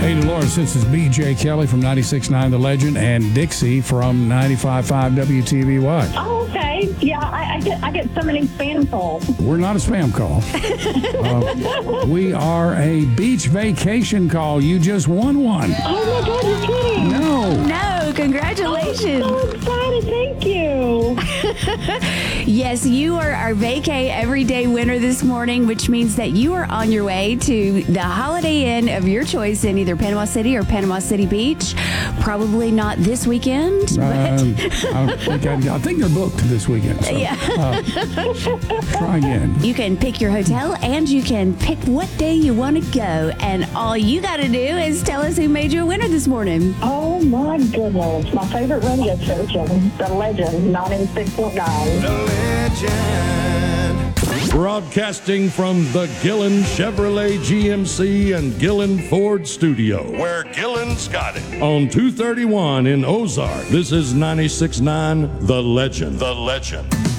Hey, Dolores, this is B.J. Kelly from 96.9 The Legend and Dixie from 95.5 WTVY. Oh, okay. Yeah, I get so many spam calls. We're not a spam call. We are a beach vacation call. You just won one. Oh, my God, you're kidding. No, congratulations. I'm so excited. Thank you. Yes, you are our Vacay Everyday winner this morning, which means that you are on your way to the Holiday Inn of your choice in either Panama City or Panama City Beach. Probably not this weekend, but I think they're booked this weekend. So, try again. you can pick your hotel and you can pick what day you want to go. And all you got to do is tell us who made you a winner this morning. Oh, my goodness. My favorite radio station, The Legend, 96.9. The Legend. Broadcasting from the Gillen Chevrolet GMC and Gillen Ford studio, Where Gillen's got it. on 231 in Ozark. This is 96.9 The Legend. The Legend.